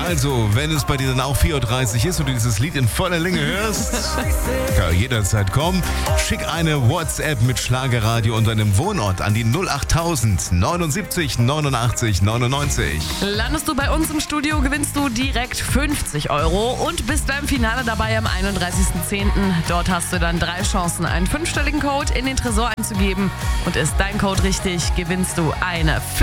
Also, wenn es bei dir dann auch 4.30 Uhr ist und du dieses Lied in voller Länge hörst, kann jederzeit kommen. Schick eine WhatsApp mit Schlagerradio und deinem Wohnort an die 08000 79 89 99. Landest du bei uns im Studio, gewinnst du direkt 50 € und bist beim Finale dabei am 31.10. Dort hast du dann 3 Chancen, einen 5-stelligen Code in den Tresor einzugeben. Und ist dein Code richtig, gewinnst du eine